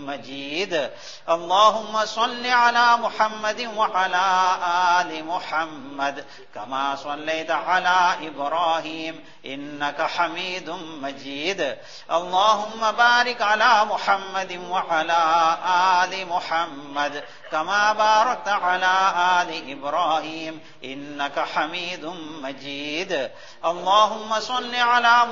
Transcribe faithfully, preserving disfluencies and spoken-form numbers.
مجيد. اللهم صل على محمد وعلى آل محمد كما صليت على إبراهيم إنك حميد مجيد. اللهم بارك على محمد وعلى آل محمد كما باركت على آل إبراهيم إنك حميد مجيد. اللهم صل على